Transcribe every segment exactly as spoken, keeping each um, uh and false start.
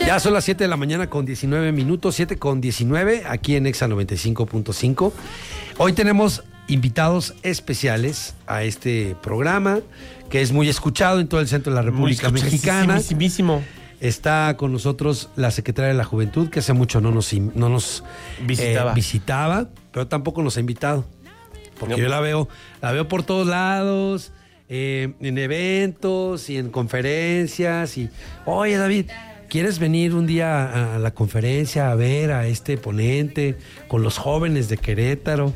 Ya son las siete de la mañana con diecinueve minutos, siete con diecinueve, aquí en Exa noventa y cinco punto cinco. Hoy tenemos invitados especiales a este programa, que es muy escuchado en todo el centro de la República Mexicana. Está con nosotros la secretaria de la Juventud, que hace mucho no nos, no nos visitaba. Eh, visitaba, pero tampoco nos ha invitado. Porque no. yo la veo, la veo por todos lados, eh, en eventos y en conferencias. Y, oye, David, ¿quieres venir un día a, a la conferencia a ver a este ponente con los jóvenes de Querétaro?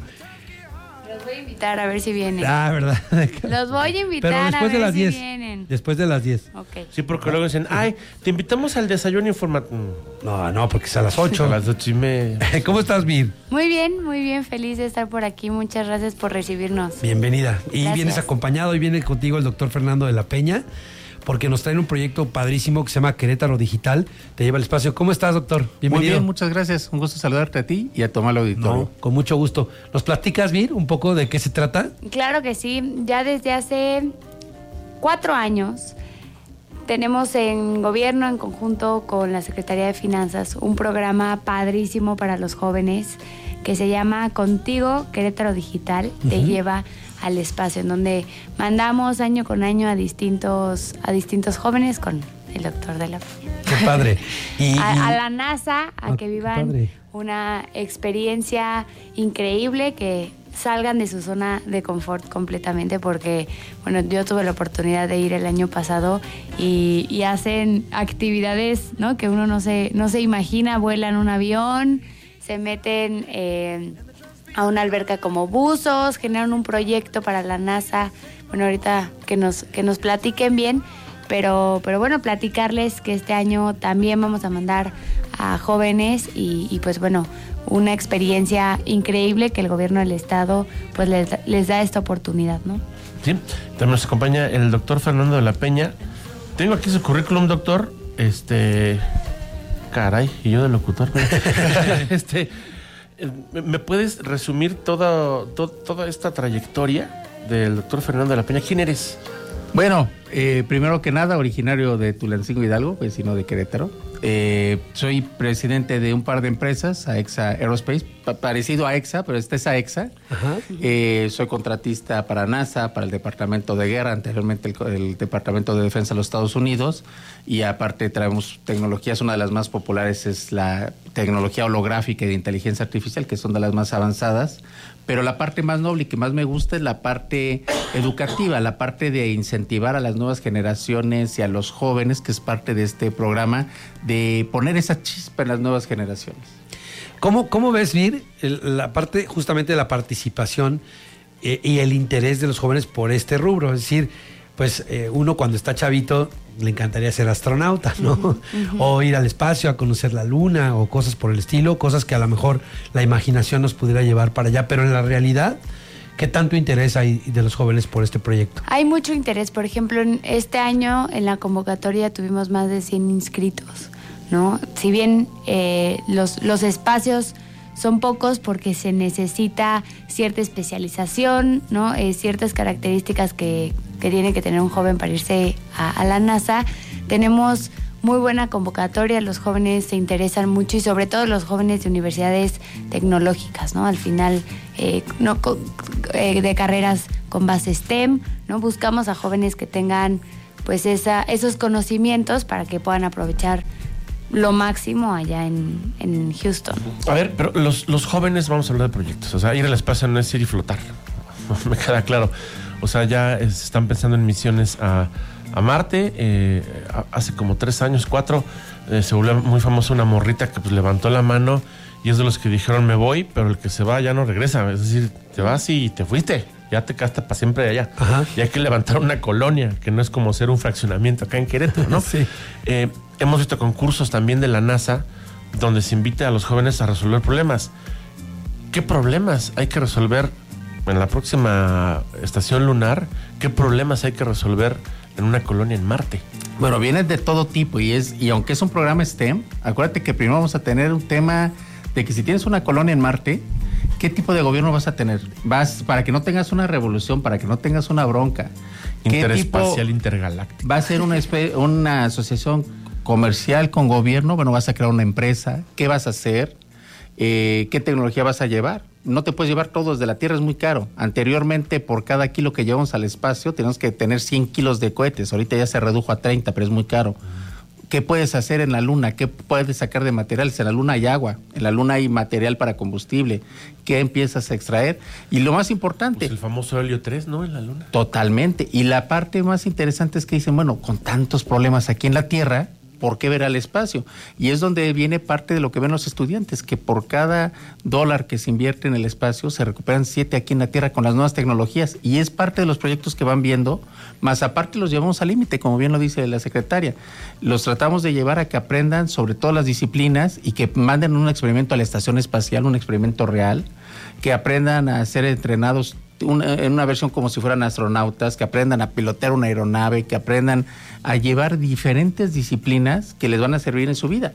Los voy a invitar a ver si vienen. Ah, ¿verdad? Los voy a invitar Pero después a ver de las si diez, vienen. Después de las diez. Okay. Sí, porque luego dicen, ay, te invitamos al desayuno informativo. No, no, porque es a las ocho. A las ocho y media. ¿Cómo estás, Mir? Muy bien, muy bien, feliz de estar por aquí. Muchas gracias por recibirnos. Bienvenida. Y Gracias. vienes acompañado y viene contigo el doctor Fernando de la Peña, porque nos traen un proyecto padrísimo que se llama Querétaro Digital. Te lleva al espacio. ¿Cómo estás, doctor? Bienvenido. Muy bien, muchas gracias. Un gusto saludarte a ti y a Tomás Auditorio. No, con mucho gusto. ¿Nos platicas, Vir, un poco de qué se trata? Claro que sí. Ya desde hace cuatro años tenemos en gobierno, en conjunto con la Secretaría de Finanzas, un programa padrísimo para los jóvenes que se llama Contigo Querétaro Digital. Uh-huh. Te lleva al espacio, en donde mandamos año con año a distintos, a distintos jóvenes con el doctor de la Peña. Qué padre. Y, a, y... a la NASA, a ah, que vivan una experiencia increíble, que salgan de su zona de confort completamente, porque, bueno, yo tuve la oportunidad de ir el año pasado y, y hacen actividades, ¿no?, que uno no se, no se imagina. Vuelan un avión, se meten eh, a una alberca como buzos, generan un proyecto para la NASA. Bueno, ahorita que nos, que nos platiquen bien, pero, pero bueno, platicarles que este año también vamos a mandar a jóvenes y, y pues bueno, una experiencia increíble que el gobierno del estado pues les, les da esta oportunidad, ¿no? Sí, también nos acompaña el doctor Fernando de la Peña. Tengo aquí su currículum, doctor. Este... Caray, y yo de locutor. este... ¿Me puedes resumir toda, to, toda esta trayectoria del doctor Fernando de la Peña? ¿Quién eres? Bueno, eh, primero que nada, originario de Tulancingo Hidalgo, vecino de Querétaro. Eh, soy presidente de un par de empresas, AEXA Aerospace, pa- parecido a EXA, pero esta es AEXA. Ajá. Eh, soy contratista para NASA, para el Departamento de Guerra, anteriormente el, el Departamento de Defensa de los Estados Unidos, y aparte traemos tecnologías. Una de las más populares es la tecnología holográfica y de inteligencia artificial, que son de las más avanzadas. Pero la parte más noble y que más me gusta es la parte educativa, la parte de incentivar a las nuevas generaciones y a los jóvenes, que es parte de este programa, de poner esa chispa en las nuevas generaciones. ¿Cómo, cómo ves, Vir, el, la parte justamente de la participación eh, y el interés de los jóvenes por este rubro? Es decir, pues eh, uno cuando está chavito le encantaría ser astronauta, ¿no? Uh-huh, uh-huh. O ir al espacio a conocer la luna o cosas por el estilo, cosas que a lo mejor la imaginación nos pudiera llevar para allá, pero en la realidad, ¿qué tanto interés hay de los jóvenes por este proyecto? Hay mucho interés. Por ejemplo, en este año en la convocatoria tuvimos más de cien inscritos, ¿no? Si bien eh, los, los espacios son pocos porque se necesita cierta especialización, ¿no? Eh, ciertas características que, que tiene que tener un joven para irse a, a la NASA. Tenemos muy buena convocatoria, los jóvenes se interesan mucho y sobre todo los jóvenes de universidades tecnológicas, ¿no? Al final, eh, no, eh, de carreras con base STEM, ¿no? Buscamos a jóvenes que tengan pues esa, esos conocimientos para que puedan aprovechar lo máximo allá en, en Houston. A ver, pero los, los jóvenes, vamos a hablar de proyectos. O sea, ir al espacio no es ir y flotar. Me queda claro. O sea, ya es, están pensando en misiones a, a Marte. Eh, hace como tres años, cuatro, eh, se volvió muy famosa una morrita que pues levantó la mano y es de los que dijeron me voy, pero el que se va ya no regresa. Es decir, te vas y te fuiste. Ya te quedaste para siempre de allá. Ajá. Y hay que levantar una colonia, que no es como ser un fraccionamiento acá en Querétaro, ¿no? Sí. Eh, hemos visto concursos también de la NASA donde se invita a los jóvenes a resolver problemas. ¿Qué problemas hay que resolver en la próxima estación lunar? ¿Qué problemas hay que resolver en una colonia en Marte? Bueno, vienen de todo tipo y es y aunque es un programa STEM, acuérdate que primero vamos a tener un tema de que si tienes una colonia en Marte, ¿qué tipo de gobierno vas a tener? Vas para que no tengas una revolución, para que no tengas una bronca. Interespacial intergaláctica. Va a ser una, espe- una asociación comercial con gobierno, bueno, vas a crear una empresa, ¿qué vas a hacer? Eh, ¿Qué tecnología vas a llevar? No te puedes llevar todo desde la Tierra, es muy caro. Anteriormente, por cada kilo que llevamos al espacio, tenemos que tener cien kilos de cohetes. Ahorita ya se redujo a treinta, pero es muy caro. ¿Qué puedes hacer en la Luna? ¿Qué puedes sacar de materiales? En la Luna hay agua, en la Luna hay material para combustible. ¿Qué empiezas a extraer? Y lo más importante... Pues el famoso helio tres, ¿no? En la Luna. Totalmente. Y la parte más interesante es que dicen, bueno, con tantos problemas aquí en la Tierra, ¿por qué ver al espacio? Y es donde viene parte de lo que ven los estudiantes, que por cada dólar que se invierte en el espacio se recuperan siete aquí en la Tierra con las nuevas tecnologías. Y es parte de los proyectos que van viendo, más aparte los llevamos al límite, como bien lo dice la secretaria. Los tratamos de llevar a que aprendan sobre todas las disciplinas y que manden un experimento a la estación espacial, un experimento real, que aprendan a ser entrenados Una, en una versión como si fueran astronautas, que aprendan a pilotear una aeronave, que aprendan a llevar diferentes disciplinas que les van a servir en su vida.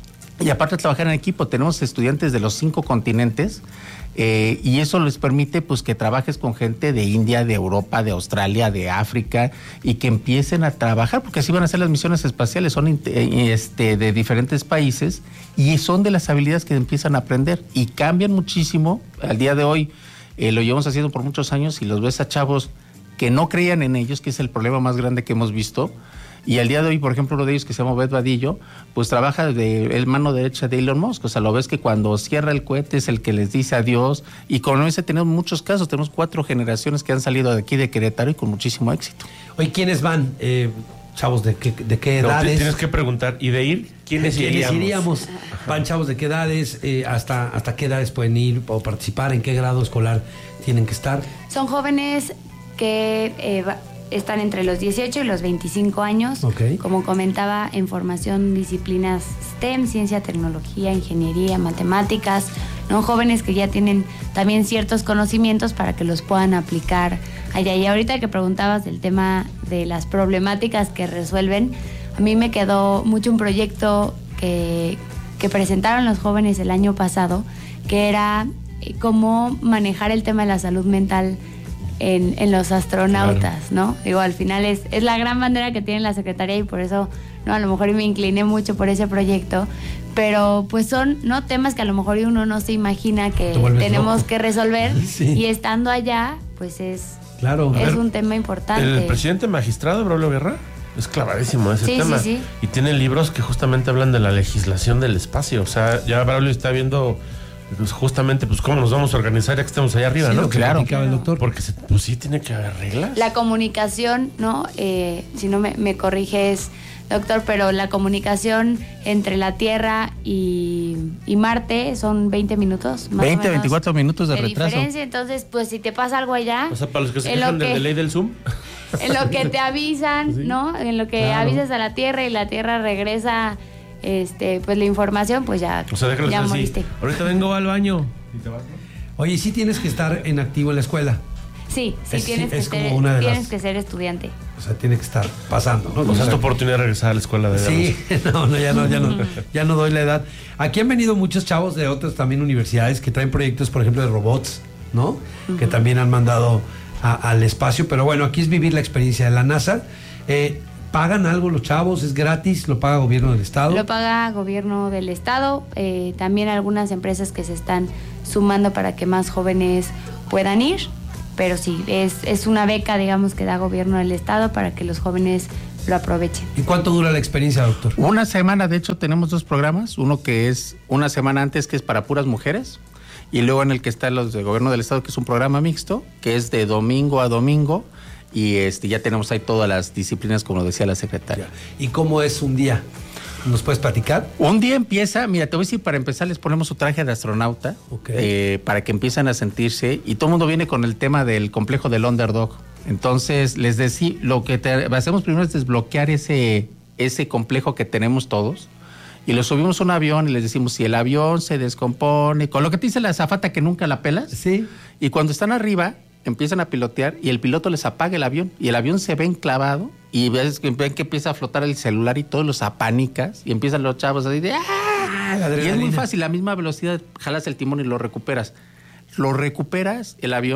Y aparte de trabajar en equipo, tenemos estudiantes de los cinco continentes eh, y eso les permite pues que trabajes con gente de India, de Europa, de Australia, de África y que empiecen a trabajar, porque así van a ser las misiones espaciales, son este, de diferentes países y son de las habilidades que empiezan a aprender y cambian muchísimo al día de hoy. Eh, lo llevamos haciendo por muchos años y los ves a chavos que no creían en ellos, que es el problema más grande que hemos visto. Y al día de hoy, por ejemplo, uno de ellos que se llama Obed Vadillo, pues trabaja de el mano derecha de Elon Musk. O sea, lo ves que cuando cierra el cohete es el que les dice adiós. Y con ese tenemos muchos casos, tenemos cuatro generaciones que han salido de aquí de Querétaro y con muchísimo éxito. Oye, ¿quiénes van? Eh, chavos, ¿de qué, de qué No, edades? tienes que preguntar. ¿Y de ir? ¿Quiénes, ¿Quiénes iríamos? iríamos? Van chavos de qué edades, eh, hasta, hasta qué edades pueden ir o participar, en qué grado escolar tienen que estar. Son jóvenes que eh, va- están entre los dieciocho y los veinticinco años. Ok. Como comentaba, en formación disciplinas STEM, ciencia, tecnología, ingeniería, matemáticas, ¿no? Jóvenes que ya tienen también ciertos conocimientos para que los puedan aplicar allá. Y ahorita que preguntabas del tema de las problemáticas que resuelven, a mí me quedó mucho un proyecto que, que presentaron los jóvenes el año pasado, que era eh, cómo manejar el tema de la salud mental en, en los astronautas, claro. ¿no? Digo, al final es, es la gran bandera que tiene la Secretaría y por eso, no, a lo mejor me incliné mucho por ese proyecto, pero pues son, ¿no? Temas que a lo mejor uno no se imagina que tenemos loco. que resolver Sí. y estando allá, pues es, Claro. es ver, un tema importante. El presidente magistrado, Braulio Guerra, es clavadísimo ese Sí, tema. sí, sí. Y tiene libros que justamente hablan de la legislación del espacio. O sea, ya Braulio está viendo pues, justamente pues cómo nos vamos a organizar ya que estemos allá arriba, Sí, ¿no? lo que Claro. platicaba el doctor. Porque se- pues sí tiene que haber reglas. La comunicación, ¿no? Eh, si no me, me corriges, doctor, pero la comunicación entre la Tierra y, y Marte son veinte minutos, más veinte, o menos, veinticuatro minutos de, de retraso. diferencia. Entonces, pues si te pasa algo allá, O sea, para los que se en lo quejan del que- delay del Zoom. en lo que te avisan, ¿no? En lo que Claro. avisas a la Tierra y la Tierra regresa este pues la información, pues ya, O sea, déjalo ya así. moriste. Ahorita vengo al baño. ¿Y te vas, no? Oye, sí tienes que estar en activo en la escuela. Sí, sí, Es- tienes, es que, como ser, una de tienes las- que ser estudiante. O sea, tiene que estar pasando, ¿no? O sea, es tu oportunidad de regresar a la escuela de Sí, no, no, ya no, ya no, ya no doy la edad. Aquí han venido muchos chavos de otras también universidades que traen proyectos, por ejemplo, de robots, ¿no? Que también han mandado a- al espacio. Pero bueno, aquí es vivir la experiencia de la NASA. Eh, ¿Pagan algo los chavos? ¿Es gratis? ¿Lo paga el gobierno del estado? Lo paga gobierno del estado, eh, también algunas empresas que se están sumando para que más jóvenes puedan ir, pero sí, es, es una beca, digamos, que da gobierno del estado para que los jóvenes lo aprovechen. ¿Y cuánto dura la experiencia, doctor? Una semana, de hecho, tenemos dos programas. Uno que es una semana antes, que es para puras mujeres. Y luego en el que está los del gobierno del estado, que es un programa mixto, que es de domingo a domingo. Y este ya tenemos ahí todas las disciplinas, como decía la secretaria. ¿Y cómo es un día? ¿Nos puedes platicar? Un día empieza, mira, te voy a decir, para empezar les ponemos su traje de astronauta, Ok. eh, para que empiecen a sentirse, y todo el mundo viene con el tema del complejo del underdog. Entonces, les decía, lo que te, hacemos primero es desbloquear ese, ese complejo que tenemos todos, y los subimos a un avión y les decimos, si el avión se descompone, con lo que te dice la azafata que nunca la pelas, Sí. y cuando están arriba, empiezan a pilotear y el piloto les apaga el avión y el avión se ve enclavado y ves que, ven que empieza a flotar el celular y todos los apanicas y empiezan los chavos así de ¡ah! Ah, la Y es muy adrenalina. fácil, la misma velocidad, jalas el timón y lo recuperas. Lo recuperas el avión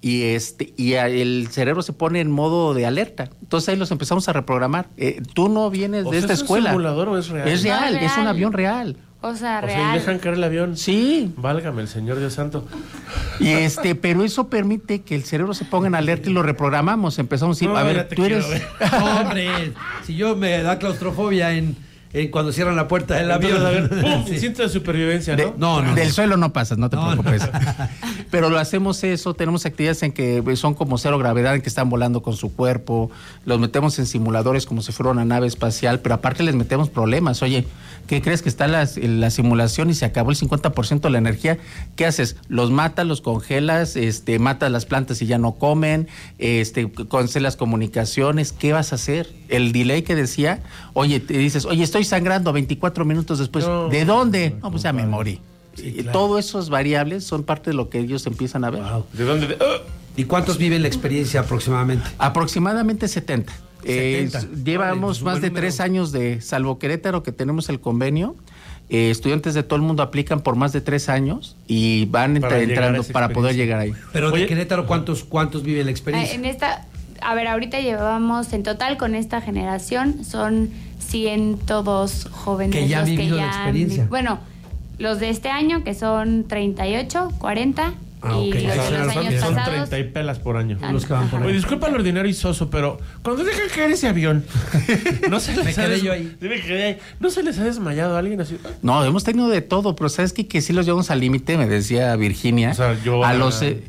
y este y a- el cerebro se pone en modo de alerta. Entonces ahí los empezamos a reprogramar. Eh, tú no vienes O de sea, esta ¿es un escuela. simulador o es real? Es real, No, es un real. avión real. O sea, O sea, real. y dejan caer el avión. Sí. Válgame el Señor Dios santo. Y este, pero eso permite que el cerebro se ponga en alerta y lo reprogramamos. Empezamos a decir, No, a ya ver, te tú quiero eres. ver. No, hombre, si yo me da claustrofobia en, en cuando cierran la puerta del Entonces, avión. a ver, ¡pum! Sí. Instinto de supervivencia, De- ¿no? No, no, del no. suelo no pasas, no te No, no. preocupes. Pero lo hacemos eso, tenemos actividades en que son como cero gravedad, en que están volando con su cuerpo, los metemos en simuladores como si fuera una nave espacial, pero aparte les metemos problemas. Oye, ¿qué crees que está la, la simulación y se acabó el cincuenta por ciento de la energía? ¿Qué haces? Los matas, los congelas, este, matas las plantas y ya no comen, este, cancelas comunicaciones, ¿qué vas a hacer? El delay que decía, oye, te dices, oye, estoy sangrando veinticuatro minutos después. No, ¿De dónde? no, No, pues ya me morí. Sí, Y claro. Todas esas variables son parte de lo que ellos empiezan a ver. Wow. ¿De dónde? De- ¡Ah! ¿Y cuántos viven la experiencia aproximadamente? Aproximadamente setenta. Eh, setenta. llevamos Órale, más buen de número. tres años de, salvo Querétaro, que tenemos el convenio. Eh, estudiantes de todo el mundo aplican por más de tres años y van Para entra- llegar a entrando esa para poder experiencia. llegar ahí. Pero de Oye. Querétaro, ¿cuántos, cuántos viven la Ah, experiencia? En esta, a ver, ahorita llevamos en total con esta generación son ciento dos jóvenes Que ya han los vivido la han experiencia. vi- Bueno, los de este año que son treinta y ocho, cuarenta Ah, y ok. los O sea, de los son- años son pasados. treinta y pelas por año. Ah, Los que van por ajá. ahí. Oye, disculpa lo ordinario y soso, pero cuando dejan caer ese avión, no se les Me ha quedé des- yo ahí. Sí, me quedé ahí. ¿No se les ha desmayado a alguien así? No, hemos tenido de todo, pero sabes que, que sí los llevamos al límite, me decía Virginia. O sea, yo- a los eh,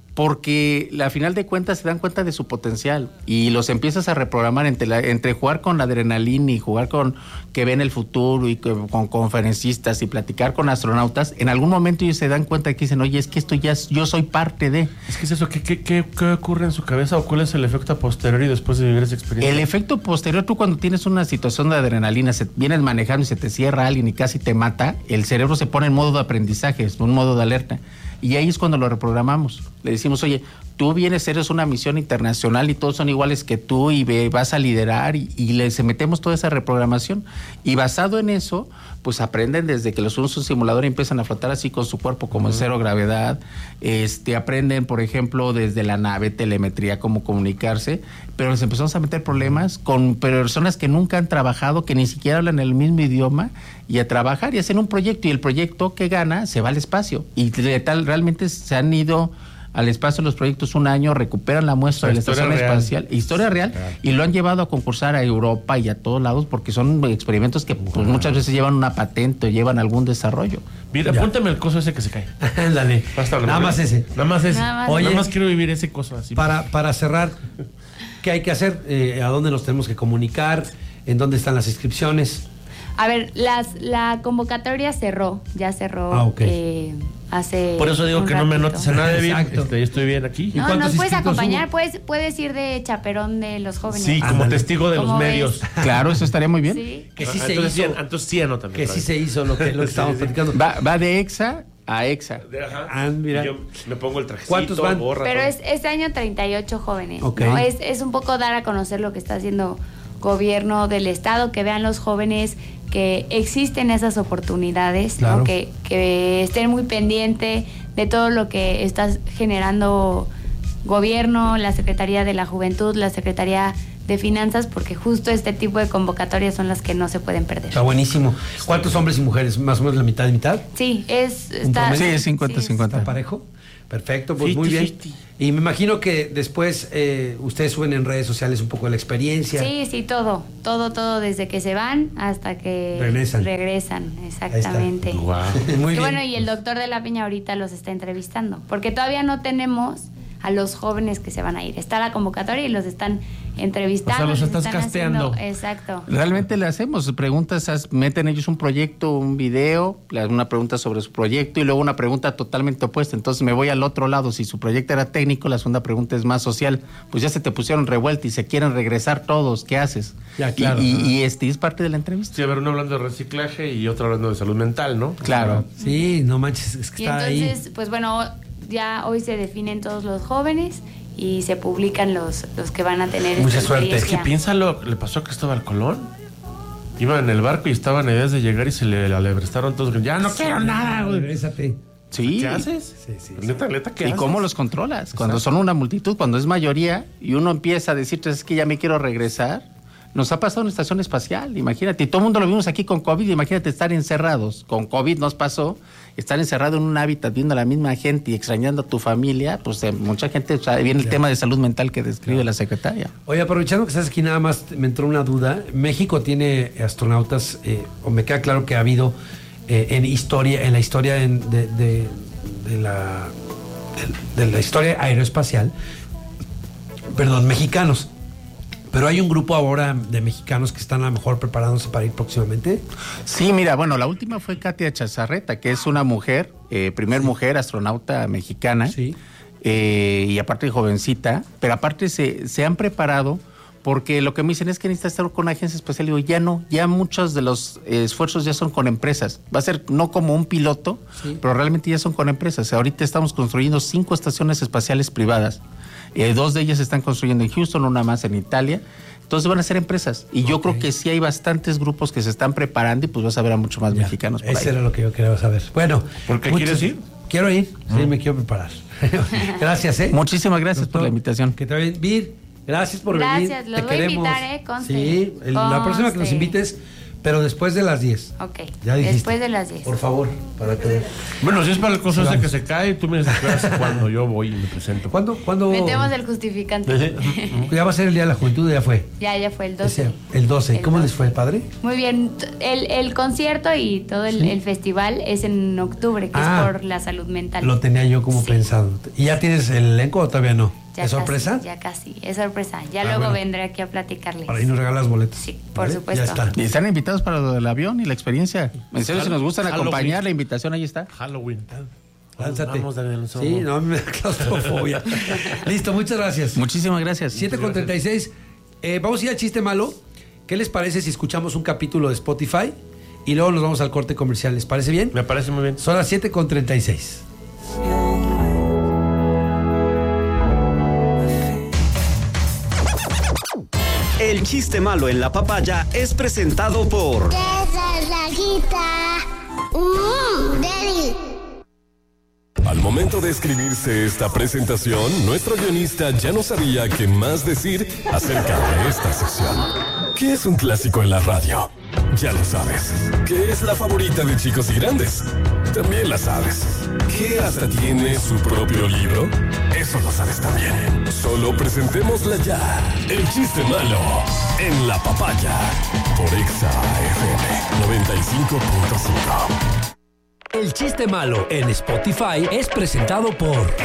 porque a final de cuentas se dan cuenta de su potencial y los empiezas a reprogramar entre, la- entre jugar con la adrenalina y jugar con que ven el futuro y que- con conferencistas y platicar con astronautas. En algún momento ellos se dan cuenta que dicen, oye, es que esto ya es- yo soy parte de. Es que es eso, ¿qué, qué, qué, qué ocurre en su cabeza o cuál es el efecto posterior y después de vivir esa experiencia? El efecto posterior, tú cuando tienes una situación de adrenalina, se, vienes manejando y se te cierra alguien y casi te mata, el cerebro se pone en modo de aprendizaje, es un modo de alerta. Y ahí es cuando lo reprogramamos. Le decimos, oye, tú vienes, eres una misión internacional y todos son iguales que tú y ve, vas a liderar y, y les metemos toda esa reprogramación. Y basado en eso, pues aprenden desde que los usan un simulador y empiezan a flotar así con su cuerpo como en cero gravedad. Este, aprenden, por ejemplo, desde la nave, telemetría, cómo comunicarse, pero les empezamos a meter problemas con personas que nunca han trabajado, que ni siquiera hablan el mismo idioma, y a trabajar y hacen un proyecto, y el proyecto que gana se va al espacio. Y de tal, realmente se han ido al espacio los proyectos un año, recuperan la muestra O sea, de la historia estación real. espacial, historia real, Real. y lo han llevado a concursar a Europa y a todos lados, porque son experimentos que pues, muchas veces llevan una patente o llevan algún desarrollo. Mira, Ya. apúntame el coso ese que se cae. Ándale. Basta, Nada más ese. Nada más ese. Nada más Oye, Nada más quiero vivir ese coso así. Para, para cerrar, ¿qué hay que hacer? Eh, ¿A dónde nos tenemos que comunicar? ¿En dónde están las inscripciones? A ver, las, la convocatoria cerró, ya cerró Ah, ok. eh, hace Por eso digo un que no me ratito. notes a nada de bien. Exacto. Este, yo estoy bien aquí. ¿Y No, cuántos nos puedes inscritos acompañar, hubo? puedes, puedes ir de chaperón de los jóvenes. Sí, como Ándale. testigo de los ¿Cómo medios. ves? Claro, eso estaría muy bien. Sí. Que sí Ah, se entonces, hizo. sí, entonces sí anótame Que otra sí vez. se hizo lo que, lo que Sí, estábamos sí. platicando. Va, va de EXA a EXA. Ajá. Ah, mira. Y yo me pongo el trajecito, ¿Cuántos van? gorra, Pero todo. es este año treinta y ocho jóvenes. Ok. ¿no? Es, es un poco dar a conocer lo que está haciendo gobierno del estado, que vean los jóvenes que existen esas oportunidades, ¿no? Claro. que, que estén muy pendientes de todo lo que está generando gobierno, la Secretaría de la Juventud, la Secretaría de Finanzas, porque justo este tipo de convocatorias son las que no se pueden perder. Está buenísimo. ¿Cuántos hombres y mujeres? ¿Más o menos la mitad y mitad? Sí, es... ¿Un Está, promedio? Sí, es cincuenta cincuenta. ¿Está parejo? Perfecto, pues muy bien. cincuenta cincuenta. Y me imagino que después eh, ustedes suben en redes sociales un poco de la experiencia. Sí, sí, todo, todo, todo, desde que se van hasta que Regresan. regresan, exactamente. Guau. Muy Y bien. bueno, y el doctor de la Peña ahorita los está entrevistando, porque todavía no tenemos a los jóvenes que se van a ir. Está la convocatoria y los están entrevistando. O sea, los les estás están casteando. haciendo- exacto. Realmente le hacemos preguntas, haz- meten ellos un proyecto, un video, le hacen una pregunta sobre su proyecto y luego una pregunta totalmente opuesta. Entonces me voy al otro lado. Si su proyecto era técnico, la segunda pregunta es más social. Pues ya se te pusieron revuelta y se quieren regresar todos. ¿Qué haces? Ya, claro. Y, y- Ajá. y este es parte de la entrevista. Sí, a ver, uno hablando de reciclaje y otro hablando de salud mental, ¿no? Claro. Sí, no manches, es que Y está entonces, pues bueno, ya hoy se definen todos los jóvenes y se publican los, los que van a tener Mucha esta suerte. Es que experiencia. piénsalo, le pasó a Cristóbal Colón. Iba en el barco y estaban en ideas de llegar y se le alebrestaron todos. Ya no quiero nada, ahí. güey. Regrésate. Sí. ¿Qué haces? Sí, sí, sí. Neta, neta, ¿qué ¿Y haces? cómo los controlas? Cuando son una multitud, cuando es mayoría, y uno empieza a decirte, es que ya me quiero regresar. Nos ha pasado en la estación espacial, imagínate. Y todo el mundo lo vimos aquí con COVID, imagínate estar encerrados. Con COVID nos pasó, estar encerrado en un hábitat, viendo a la misma gente y extrañando a tu familia, pues eh, mucha gente, o sea, viene el tema de salud mental que describe la secretaria. Oye, aprovechando que estás aquí, nada más me entró una duda. México tiene astronautas, eh, o me queda claro que ha habido eh, en historia, en la historia en- de, de- de la de, de la historia aeroespacial, perdón, mexicanos. Pero hay un grupo ahora de mexicanos que están a lo mejor preparándose para ir próximamente. Sí, mira, bueno, la última fue Katia Chazarreta, que es una mujer, eh, primer mujer astronauta mexicana, Sí. eh, y aparte jovencita, pero aparte se, se han preparado porque lo que me dicen es que necesitas estar con una agencia espacial. Digo, ya no, ya muchos de los eh, esfuerzos ya son con empresas. Va a ser no como un piloto, Sí. pero realmente ya son con empresas. Ahorita estamos construyendo cinco estaciones espaciales privadas. Eh, dos de ellas se están construyendo en Houston, una más en Italia. Entonces van a ser empresas. Y yo Ok. creo que sí hay bastantes grupos que se están preparando y pues vas a ver a mucho más Ya, mexicanos por Eso ahí. era lo que yo quería saber. Bueno. ¿Por qué muchas- quieres ir? Quiero ir, sí, me quiero preparar. Gracias, ¿eh? Muchísimas gracias por Doctor, la invitación. Que te vaya bien. Vir, gracias por venir. Gracias, los Te voy a queremos. invitar, ¿eh? Conste. Sí, el- la próxima que nos Conste. invites, pero después de las diez. Ok, Ya dijiste. después de las diez. Por favor, para que... Bueno, si es para el coso Sí, ese vamos. que se cae, tú me dices que haces cuando yo voy y me presento. ¿Cuándo? ¿Cuándo? Metemos el justificante. Ya va a ser el Día de la Juventud, ya fue. Ya, ya fue el doce. Ese, el doce. El ¿Cómo les doce. fue, padre? Muy bien, t- el, el concierto y todo el, Sí. el festival es en octubre, que Ah, es por la salud mental. Lo tenía yo como Sí. pensado. ¿Y ya tienes el elenco o todavía no? Ya ¿Es casi, sorpresa? Ya casi, es sorpresa. Ya Ah, luego bueno. vendré aquí a platicarles. Para ahí nos regalas boletos. Sí, por ¿Vale? supuesto. Ya está. Y están invitados para lo del avión y la experiencia. En serio, si nos gustan Halloween. acompañar, la invitación ahí está. Halloween. Lánzate. Vamos, Daniel, somos- Sí, no, me da claustrofobia. Listo, muchas gracias. Muchísimas gracias. siete con treinta y seis. Eh, vamos a ir al chiste malo. ¿Qué les parece si escuchamos un capítulo de Spotify y luego nos vamos al corte comercial? ¿Les parece bien? Me parece muy bien. Son las siete con treinta y seis. El chiste malo en la papaya es presentado por Esa laguita. Mmm, Daddy. Al momento de escribirse esta presentación, nuestro guionista ya no sabía qué más decir acerca de esta sección. ¿Qué es un clásico en la radio? Ya lo sabes. ¿Qué es la favorita de chicos y grandes? También la sabes. ¿Qué hasta tiene su propio libro? Eso lo sabes también. Solo presentémosla ya. El chiste malo en la papaya. Por Exa F M noventa y cinco punto cinco. El chiste malo en Spotify es presentado por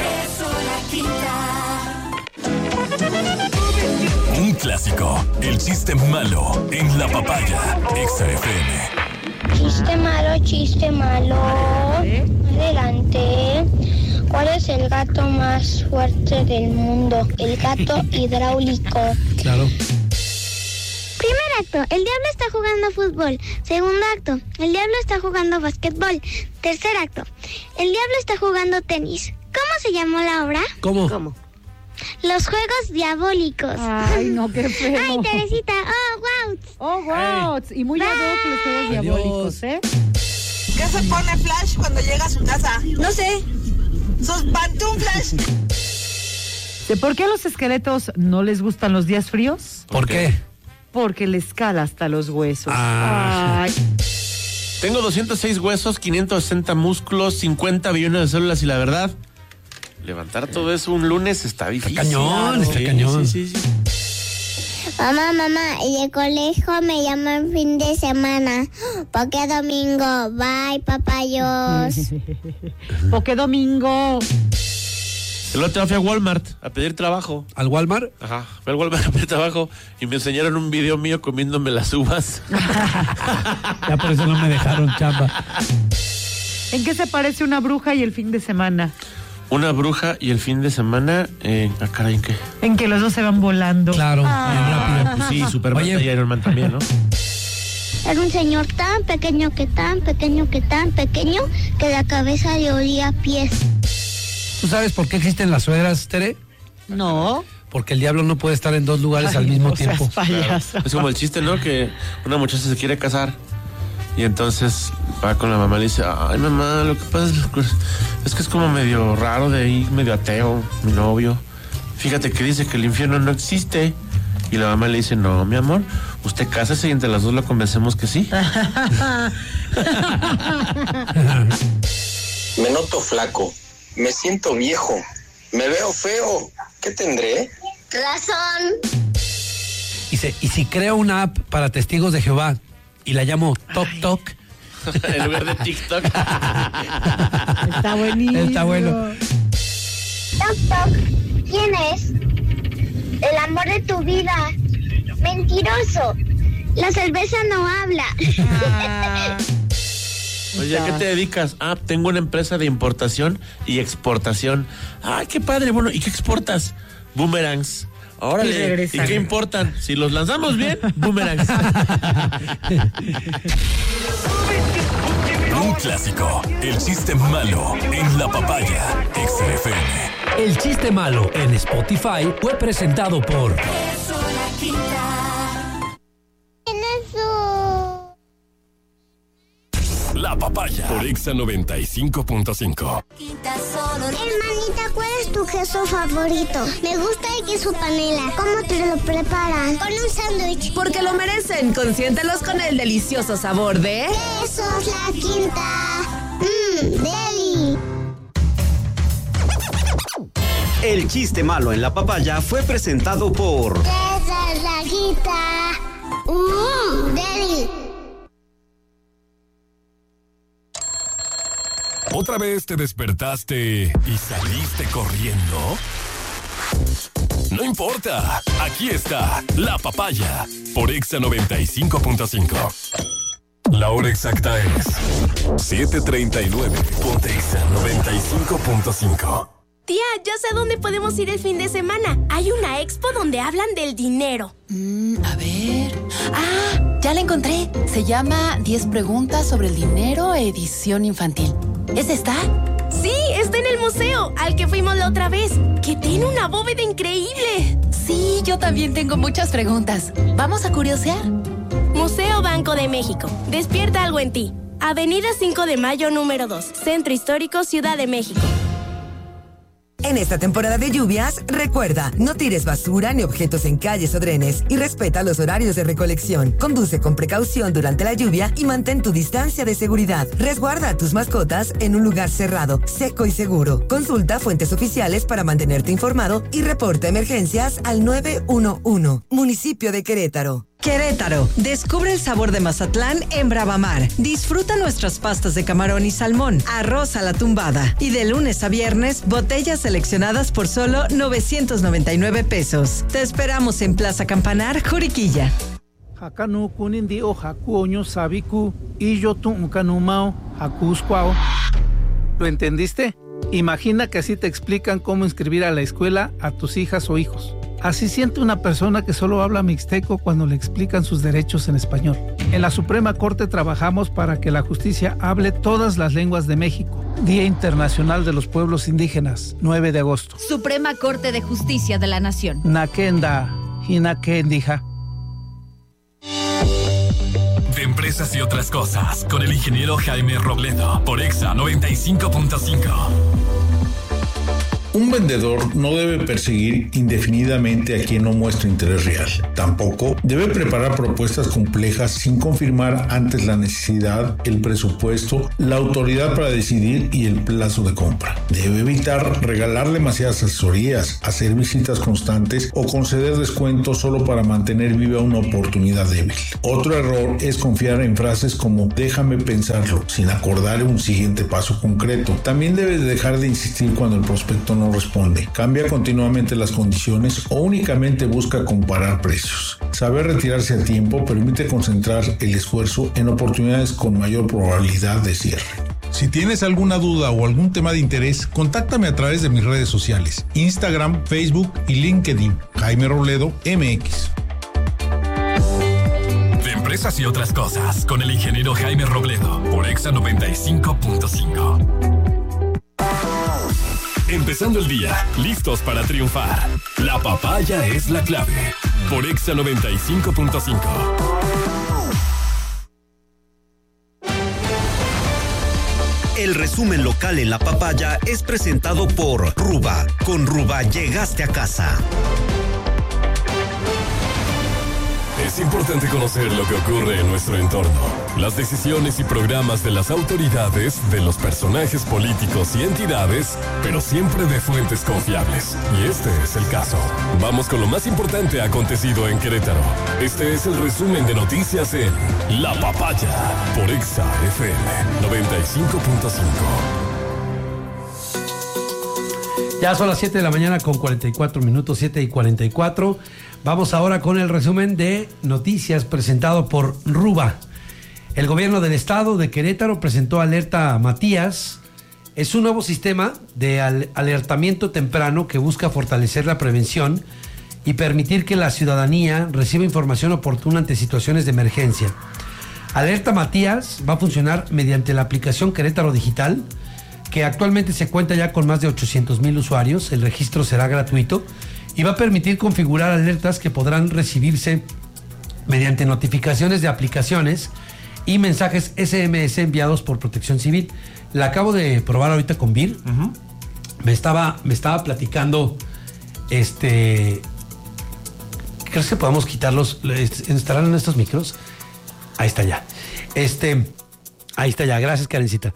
Un clásico. El chiste malo en la papaya. Exa F M. Chiste malo, chiste malo. Adelante. ¿Cuál es el gato más fuerte del mundo? El gato hidráulico. Claro. Primer acto, el diablo está jugando fútbol. Segundo acto, el diablo está jugando basquetbol. Tercer acto, el diablo está jugando tenis. ¿Cómo se llamó la obra? ¿Cómo? ¿Cómo? Los Juegos Diabólicos. Ay, no, qué feo. Ay, Teresita, oh, wow. Oh, wow. Y muy ad hoc los juegos diabólicos, ¿eh? ¿Qué se pone Flash cuando llega a su casa? No sé. Sus pantuflas. ¿De por qué a los esqueletos no les gustan los días fríos? ¿Por qué? Porque les cala hasta los huesos. Ah. Ay, Tengo doscientos seis huesos, quinientos sesenta músculos, cincuenta billones de células y la verdad, levantar todo eso un lunes está difícil. cañón, está Sí, cañón. Sí, sí, sí. Mamá, mamá, y el colegio me llaman fin de semana. ¿Por qué domingo? Bye, papayos. ¿por qué domingo? El otro día fui a Walmart a pedir trabajo. ¿Al Walmart? Ajá, fui al Walmart a pedir trabajo y me enseñaron un video mío comiéndome las uvas. Ya por eso no me dejaron chamba. ¿En qué se parece una bruja y el fin de semana? Una bruja y el fin de semana, eh, ah, caray, ¿en qué? En que los dos se van volando. Claro, bien rápido. Pues sí, Superman Oye. y Iron Man también, ¿no? Era un señor tan pequeño que tan pequeño que tan pequeño que la cabeza le olía a pies. ¿Tú sabes por qué existen las suegras, Tere? No. Porque el diablo no puede estar en dos lugares Ay, al mismo no seas tiempo. payaso. Es como el chiste, ¿no? Que una muchacha se quiere casar Y entonces va con la mamá y le dice, ay mamá, lo que pasa es, es que es como medio raro de ahí, medio ateo, mi novio. Fíjate que dice que el infierno no existe. Y la mamá le dice, no, mi amor, usted cásese y entre las dos lo convencemos que sí. Me noto flaco, me siento viejo, me veo feo. ¿Qué tendré? Razón. Y, se, y si creo una app para testigos de Jehová y la llamo Tok Tok. En lugar de TikTok. Está buenísimo. Está bueno. Tok Tok, ¿quién es? El amor de tu vida. Mentiroso. La cerveza no habla. Ah. Oye, ¿a qué te dedicas? Ah, tengo una empresa de importación y exportación. Ay, qué padre. Bueno, ¿y qué exportas? Boomerangs. Órale, ¿y, ¿y qué importan? Si los lanzamos bien, boomerangs. Un clásico, el chiste malo en la papaya. Exa F M. El chiste malo en Spotify fue presentado por La papaya por Exa noventa y cinco punto cinco. Hermanita, ¿cuál es tu queso favorito? Me gusta el queso panela. ¿Cómo te lo preparan? Con un sándwich. Porque lo merecen. Consiéntelos con el delicioso sabor de... Quesos La Quinta. Mmm, deli. El chiste malo en la papaya fue presentado por Quesos La Quinta. Mmm, deli. ¿Otra vez te despertaste y saliste corriendo? No importa, aquí está La Papaya por Exa noventa y cinco punto cinco. La hora exacta es siete treinta y nueve. Ponte Exa noventa y cinco punto cinco. Tía, ya sé dónde podemos ir el fin de semana. Hay una expo donde hablan del dinero. Mm, a ver... Ah, ya la encontré. Se llama diez preguntas sobre el dinero, edición infantil. ¿Es esta? Sí, está en el museo, al que fuimos la otra vez, que tiene una bóveda increíble. Sí, yo también tengo muchas preguntas. ¿Vamos a curiosear? Museo Banco de México. Despierta algo en ti. Avenida cinco de Mayo, número dos. Centro Histórico, Ciudad de México. En esta temporada de lluvias, recuerda, no tires basura ni objetos en calles o drenes y respeta los horarios de recolección. Conduce con precaución durante la lluvia y mantén tu distancia de seguridad. Resguarda a tus mascotas en un lugar cerrado, seco y seguro. Consulta fuentes oficiales para mantenerte informado y reporta emergencias al nueve uno uno. Municipio de Querétaro. Querétaro, descubre el sabor de Mazatlán en Bravamar. Disfruta nuestras pastas de camarón y salmón, arroz a la tumbada y de lunes a viernes, botellas seleccionadas por solo novecientos noventa y nueve pesos. Te esperamos en Plaza Campanar, Juriquilla. Hakanu kunindi o hakuoño sabiku y yo tu ukanumao hakuskwao. ¿Lo entendiste? Imagina que así te explican cómo inscribir a la escuela a tus hijas o hijos. Así siente una persona que solo habla mixteco cuando le explican sus derechos en español. En la Suprema Corte trabajamos para que la justicia hable todas las lenguas de México. Día Internacional de los Pueblos Indígenas, nueve de agosto. Suprema Corte de Justicia de la Nación. Nakenda, Hinakendija. De empresas y otras cosas, con el ingeniero Jaime Robledo, por Exa noventa y cinco punto cinco. Un vendedor no debe perseguir indefinidamente a quien no muestra interés real. Tampoco debe preparar propuestas complejas sin confirmar antes la necesidad, el presupuesto, la autoridad para decidir y el plazo de compra. Debe evitar regalar demasiadas asesorías, hacer visitas constantes o conceder descuentos solo para mantener viva una oportunidad débil. Otro error es confiar en frases como déjame pensarlo, sin acordar un siguiente paso concreto. También debe dejar de insistir cuando el prospecto no responde. Cambia continuamente las condiciones o únicamente busca comparar precios. Saber retirarse a tiempo permite concentrar el esfuerzo en oportunidades con mayor probabilidad de cierre. Si tienes alguna duda o algún tema de interés, contáctame a través de mis redes sociales, Instagram, Facebook y LinkedIn. Jaime Robledo, M X. De empresas y otras cosas, con el ingeniero Jaime Robledo, por Exa noventa y cinco punto cinco. Empezando el día, listos para triunfar. La papaya es la clave. Por Exa noventa y cinco punto cinco. El resumen local en La Papaya es presentado por Ruba. Con Ruba llegaste a casa. Es importante conocer lo que ocurre en nuestro entorno, las decisiones y programas de las autoridades, de los personajes políticos y entidades, pero siempre de fuentes confiables. Y este es el caso. Vamos con lo más importante acontecido en Querétaro. Este es el resumen de noticias en La Papaya por Exa F M noventa y cinco punto cinco. Ya son las siete de la mañana con cuarenta y cuatro minutos, siete y cuarenta y cuatro. Vamos ahora con el resumen de noticias presentado por Ruba. El gobierno del estado de Querétaro presentó Alerta Matías. Es un nuevo sistema de al- alertamiento temprano que busca fortalecer la prevención y permitir que la ciudadanía reciba información oportuna ante situaciones de emergencia. Alerta Matías va a funcionar mediante la aplicación Querétaro Digital, que actualmente se cuenta ya con más de ochocientos mil usuarios. El registro será gratuito y va a permitir configurar alertas que podrán recibirse mediante notificaciones de aplicaciones y mensajes ese eme ese enviados por Protección Civil. La acabo de probar ahorita con Vir. Uh-huh. Me estaba, me estaba platicando, este, ¿crees que podamos quitarlos? ¿Estarán en estos micros? Ahí está ya. Este, ahí está ya. Gracias, Karencita.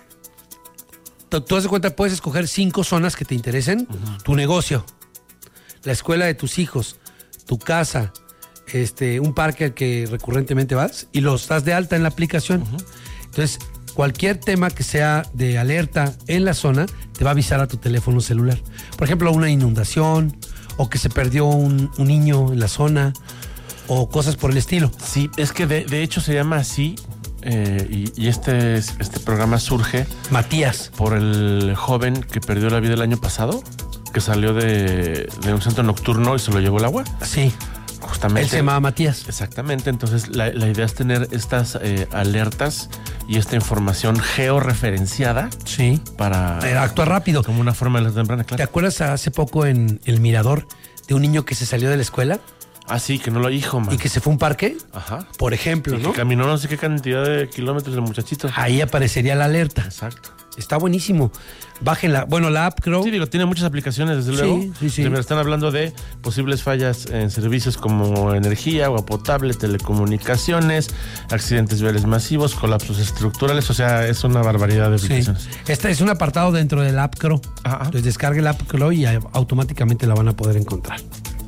Tú, tú das de cuenta, puedes escoger cinco zonas que te interesen. Uh-huh. Tu negocio, la escuela de tus hijos, tu casa, este, un parque al que recurrentemente vas y los das de alta en la aplicación. Uh-huh. Entonces, cualquier tema que sea de alerta en la zona te va a avisar a tu teléfono celular. Por ejemplo, una inundación o que se perdió un, un niño en la zona o cosas por el estilo. Sí, es que de, de hecho se llama así. Eh, y, y este, este programa surge Matías por el joven que perdió la vida el año pasado, que salió de, de un centro nocturno y se lo llevó el agua. Sí, justamente. Él se llamaba Matías. Exactamente, entonces la, la idea es tener estas eh, alertas y esta información georreferenciada. Sí. Para eh, actuar rápido. Como una forma de la temprana, claro. ¿Te acuerdas hace poco en El Mirador de un niño que se salió de la escuela? Ah, sí, que no lo dijo, man. Y que se fue a un parque. Ajá. Por ejemplo, y ¿no? Que caminó no sé qué cantidad de kilómetros el muchachito. Ahí aparecería la alerta. Exacto. Está buenísimo. Bájenla. Bueno, la app, creo. Sí, digo, tiene muchas aplicaciones, desde luego. Sí, sí, sí. Primero están hablando de posibles fallas en servicios como energía, agua potable, telecomunicaciones, accidentes viales masivos, colapsos estructurales. O sea, es una barbaridad de aplicaciones. Sí. Este es un apartado dentro del App Crow. Ajá. Entonces descargue la App Crow y automáticamente la van a poder encontrar.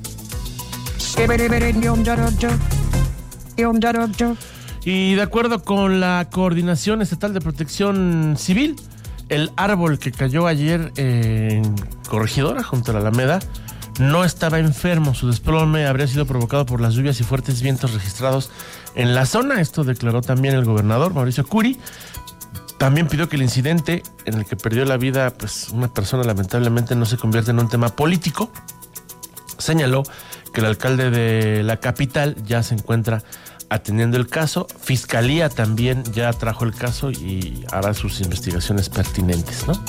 Y de acuerdo con la Coordinación Estatal de Protección Civil, el árbol que cayó ayer en Corregidora, junto a la Alameda, no estaba enfermo. Su desplome habría sido provocado por las lluvias y fuertes vientos registrados en la zona. Esto declaró también el gobernador Mauricio Curi. También pidió que el incidente en el que perdió la vida pues, una persona lamentablemente no se convierta en un tema político. Señaló que el alcalde de la capital ya se encuentra atendiendo el caso. Fiscalía también ya trajo el caso y hará sus investigaciones pertinentes, ¿no?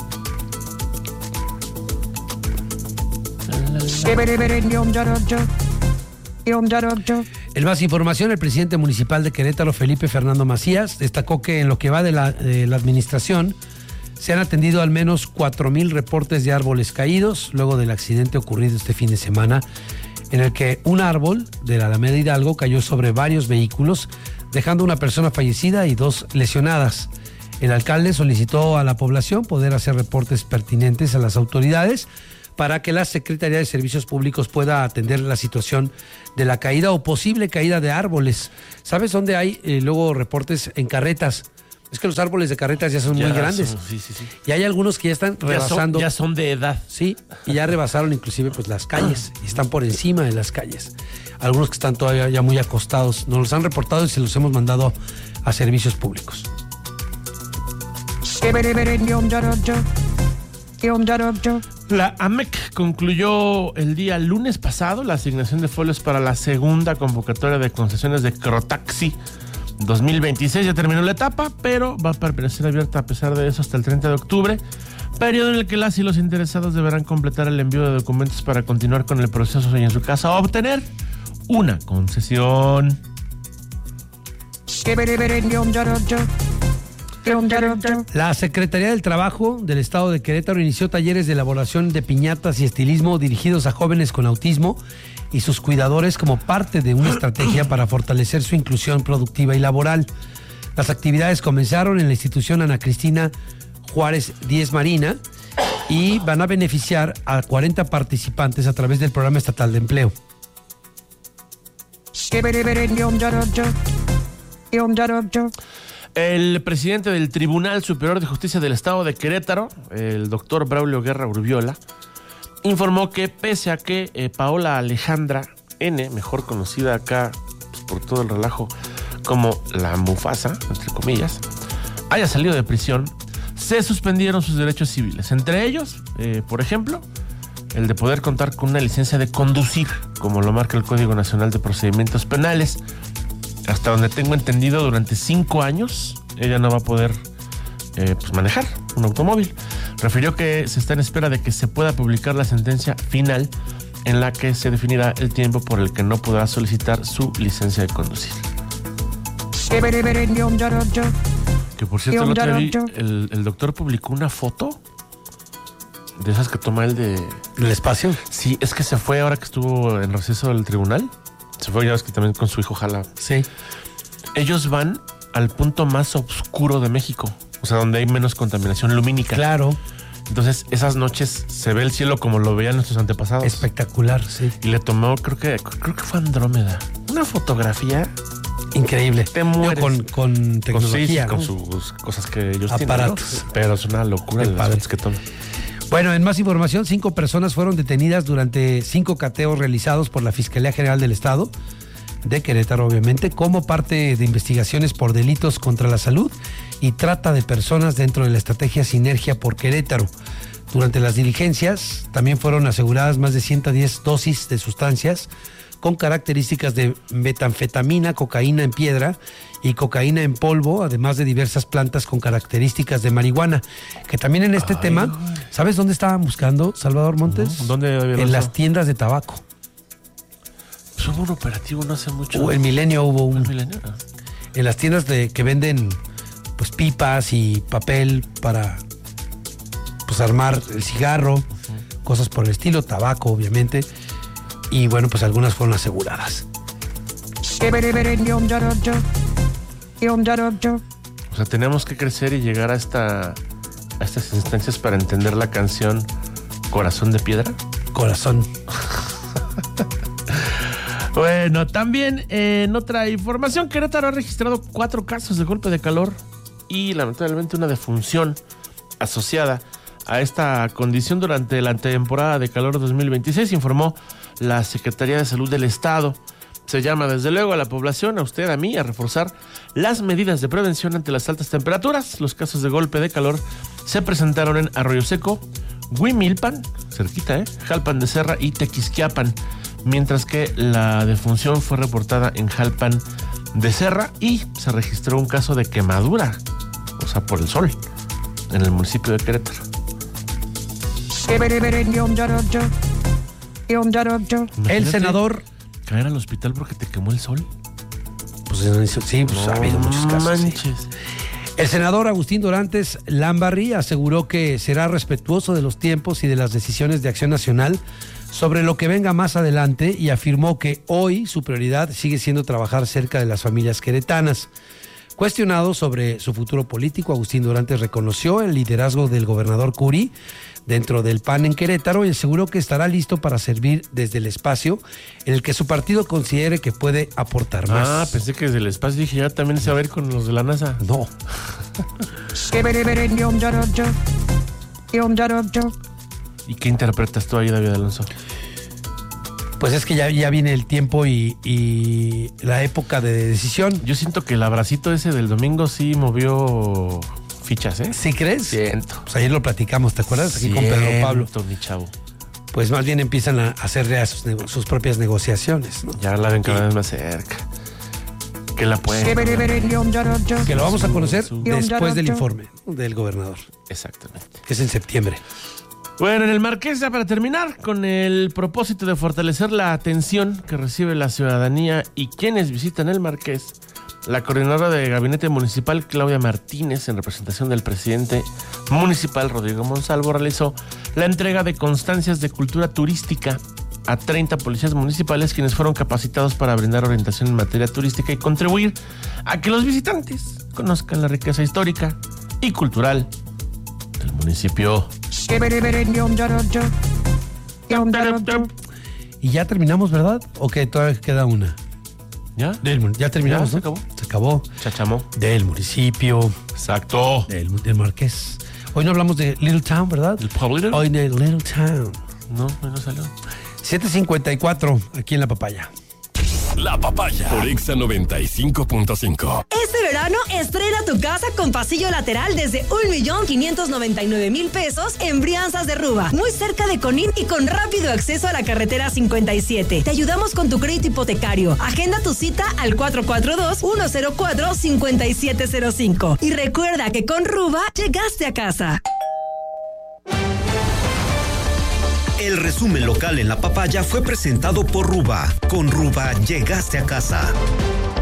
En más información, el presidente municipal de Querétaro, Felipe Fernando Macías, destacó que en lo que va de la, de la administración se han atendido al menos cuatro mil reportes de árboles caídos luego del accidente ocurrido este fin de semana, en el que un árbol de la Alameda Hidalgo cayó sobre varios vehículos, dejando una persona fallecida y dos lesionadas. El alcalde solicitó a la población poder hacer reportes pertinentes a las autoridades para que la Secretaría de Servicios Públicos pueda atender la situación de la caída o posible caída de árboles. ¿Sabes dónde hay eh, luego reportes en carretas? Es que los árboles de carretas ya son ya muy grandes. Son, sí, sí, sí. Y hay algunos que ya están rebasando. Ya son, ya son de edad. Sí, y ya rebasaron inclusive pues las calles. Y están por encima de las calles. Algunos que están todavía ya muy acostados. Nos los han reportado y se los hemos mandado a servicios públicos. La A M E C concluyó el día lunes pasado la asignación de folios para la segunda convocatoria de concesiones de Crotaxi dos mil veintiséis. Ya terminó la etapa, pero va a permanecer abierta a pesar de eso hasta el treinta de octubre, periodo en el que las y los interesados deberán completar el envío de documentos para continuar con el proceso y en su caso obtener una concesión. La Secretaría del Trabajo del Estado de Querétaro inició talleres de elaboración de piñatas y estilismo dirigidos a jóvenes con autismo y sus cuidadores como parte de una estrategia para fortalecer su inclusión productiva y laboral. Las actividades comenzaron en la institución Ana Cristina Juárez Díez Marina y van a beneficiar a cuarenta participantes a través del Programa Estatal de Empleo. El presidente del Tribunal Superior de Justicia del Estado de Querétaro, el doctor Braulio Guerra Urbiola, informó que pese a que eh, Paola Alejandra N., mejor conocida acá pues, por todo el relajo como la Mufasa, entre comillas, haya salido de prisión, se suspendieron sus derechos civiles. Entre ellos, eh, por ejemplo, el de poder contar con una licencia de conducir, como lo marca el Código Nacional de Procedimientos Penales. Hasta donde tengo entendido, durante cinco años ella no va a poder eh, pues manejar un automóvil. Refirió que se está en espera de que se pueda publicar la sentencia final en la que se definirá el tiempo por el que no podrá solicitar su licencia de conducir. Que por cierto, el otro día el, el doctor publicó una foto de esas que toma él de... ¿El espacio? Sí, es que se fue ahora que estuvo en receso del tribunal. Se fue, ya ves que también con su hijo jala. Sí. Ellos van al punto más oscuro de México, o sea, donde hay menos contaminación lumínica. Claro. Entonces, esas noches se ve el cielo como lo veían nuestros antepasados. Espectacular, sí. Y le tomó, creo que creo que fue Andrómeda, una fotografía increíble. Te mueres. Con, con tecnología, con, ¿no? sí, con sus cosas que ellos aparatos tienen, ¿no? Pero es una locura las fotos que toman. Bueno, en más información, cinco personas fueron detenidas durante cinco cateos realizados por la Fiscalía General del Estado de Querétaro, obviamente, como parte de investigaciones por delitos contra la salud y trata de personas dentro de la estrategia Sinergia por Querétaro. Durante las diligencias también fueron aseguradas más de ciento diez dosis de sustancias con características de metanfetamina, cocaína en piedra y cocaína en polvo, además de diversas plantas con características de marihuana. Que también en este Ay, tema, güey. ¿Sabes dónde estaban buscando, Salvador Montes? ¿Dónde había En lanzado? las tiendas de tabaco. Pues hubo un operativo no hace mucho. Uh, el Milenio hubo un. ¿El Milenio? No. En las tiendas de que venden pues pipas y papel para pues armar el cigarro, uh-huh. cosas por el estilo, tabaco, obviamente. Y bueno, pues algunas fueron aseguradas. O sea, tenemos que crecer y llegar a esta a estas instancias para entender la canción Corazón de Piedra. Corazón. Bueno, también eh, en otra información, Querétaro ha registrado cuatro casos de golpe de calor y lamentablemente una defunción asociada a esta condición durante la temporada de calor dos mil veintiséis, informó la Secretaría de Salud del Estado. Se llama desde luego a la población, a usted, a mí, a reforzar las medidas de prevención ante las altas temperaturas. Los casos de golpe de calor se presentaron en Arroyo Seco, Huimilpan, cerquita, ¿eh? Jalpan de Serra y Tequisquiapan, mientras que la defunción fue reportada en Jalpan de Serra y se registró un caso de quemadura, o sea, por el sol, en el municipio de Querétaro. El senador caer al hospital porque te quemó el sol. Pues sí, pues no ha habido muchos casos. Manches. Sí. El senador Agustín Dorantes Lambarri aseguró que será respetuoso de los tiempos y de las decisiones de Acción Nacional sobre lo que venga más adelante y afirmó que hoy su prioridad sigue siendo trabajar cerca de las familias queretanas. Cuestionado sobre su futuro político, Agustín Dorantes reconoció el liderazgo del gobernador Curi dentro del P A N en Querétaro y aseguró que estará listo para servir desde el espacio en el que su partido considere que puede aportar más. Ah, pensé que desde el espacio dije, ya también se va a ir con los de la NASA. No. ¿Y qué interpretas tú ahí, David Alonso? Pues es que ya, ya viene el tiempo y, y la época de decisión. Yo siento que el abracito ese del domingo sí movió fichas, ¿eh? ¿Sí crees? Siento. Pues ayer lo platicamos, ¿te acuerdas? Aquí con Pedro Pablo. Mi chavo. Pues más bien empiezan a hacer ya sus, sus propias negociaciones, ¿no? Ya la ven cada vez más cerca. Que la pueden. Que lo vamos a conocer después del informe del gobernador. Exactamente. Que es en septiembre. Bueno, en el Marqués, ya para terminar, con el propósito de fortalecer la atención que recibe la ciudadanía y quienes visitan el Marqués, la coordinadora de gabinete municipal, Claudia Martínez, en representación del presidente municipal, Rodrigo Monsalvo, realizó la entrega de constancias de cultura turística a treinta policías municipales, quienes fueron capacitados para brindar orientación en materia turística y contribuir a que los visitantes conozcan la riqueza histórica y cultural del municipio. Y ya terminamos, ¿verdad? ¿O que todavía queda una? ¿Ya? Del, ya terminamos, ¿Ya? ¿no? Se acabó. Se acabó. Chachamó. Del municipio. Exacto. Del, del Marqués. Hoy no hablamos de Little Town, ¿verdad? ¿El Pueblito? Hoy de Little Town. No, no salió. siete cincuenta y cuatro aquí en La Papaya. La Papaya por Exa noventa y cinco punto cinco. Este verano estrena tu casa con pasillo lateral desde un millón quinientos noventa y nueve mil pesos en Brianzas de Ruba, muy cerca de Conín y con rápido acceso a la carretera cincuenta y siete. Te ayudamos con tu crédito hipotecario. Agenda tu cita al cuatro cuatro dos, uno cero cuatro, cinco siete cero cinco. Y recuerda que con Ruba llegaste a casa. El resumen local en La Papaya fue presentado por Ruba. Con Ruba llegaste a casa.